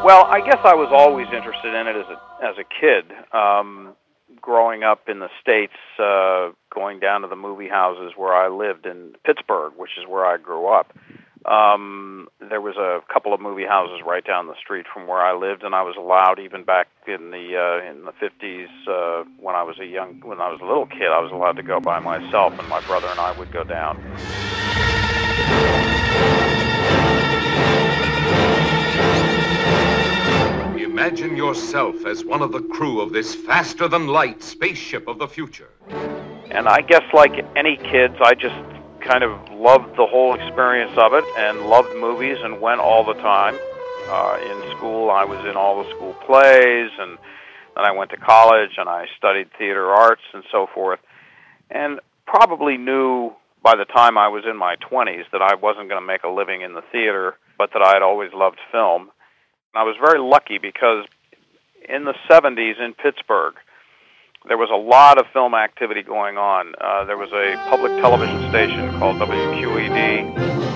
Well, I guess I was always interested in it as a kid. Growing up in the States, going down to the movie houses where I lived in Pittsburgh, which is where I grew up. There was a couple of movie houses right down the street from where I lived, and I was allowed, even back in the 50s, when I was a little kid, I was allowed to go by myself, and my brother and I would go down. Imagine yourself as one of the crew of this faster-than-light spaceship of the future. And I guess like any kids, I just kind of loved the whole experience of it and loved movies and went all the time. In school, I was in all the school plays, and then I went to college and I studied theater arts and so forth. And probably knew by the time I was in my 20s that I wasn't going to make a living in the theater, but that I had always loved film. I was very lucky because in the 70s in Pittsburgh, there was a lot of film activity going on. There was a public television station called WQED,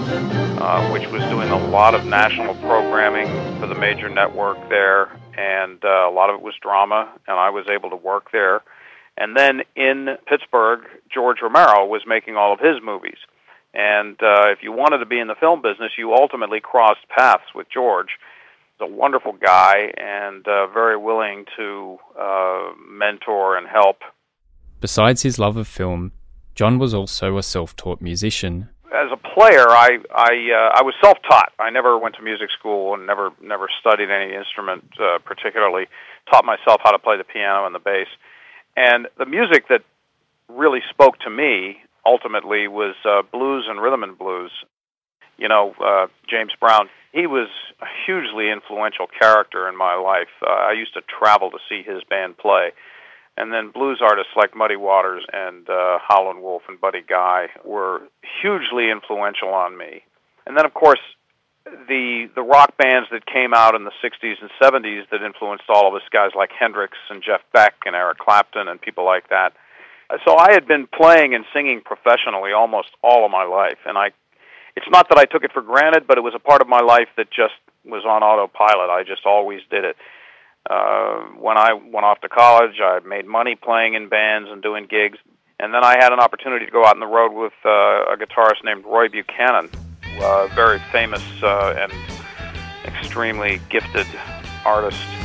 which was doing a lot of national programming for the major network there, and a lot of it was drama, and I was able to work there. And then in Pittsburgh, George Romero was making all of his movies. And if you wanted to be in the film business, you ultimately crossed paths with George. He's a wonderful guy and very willing to mentor and help. Besides his love of film, John was also a self-taught musician. As a player, I was self-taught. I never went to music school and never studied any instrument particularly. Taught myself how to play the piano and the bass. And the music that really spoke to me ultimately was blues and rhythm and blues. You know, James Brown, he was a hugely influential character in my life. I used to travel to see his band play. And then blues artists like Muddy Waters and Howlin' Wolf and Buddy Guy were hugely influential on me. And then, of course, the rock bands that came out in the 60s and 70s that influenced all of us, guys like Hendrix and Jeff Beck and Eric Clapton and people like that. So I had been playing and singing professionally almost all of my life, and it's not that I took it for granted, but it was a part of my life that just was on autopilot. I just always did it. When I went off to college, I made money playing in bands and doing gigs, and then I had an opportunity to go out on the road with a guitarist named Roy Buchanan, a very famous and extremely gifted artist.